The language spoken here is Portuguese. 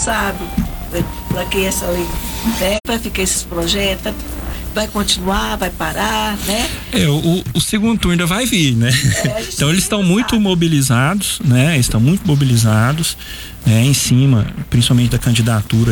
sabe para que essa lei, né, vai ficar esses projetos, vai continuar, vai parar, né? O segundo turno ainda vai vir, né? Então eles estão muito mobilizados, né? Estão muito mobilizados, em cima, principalmente da candidatura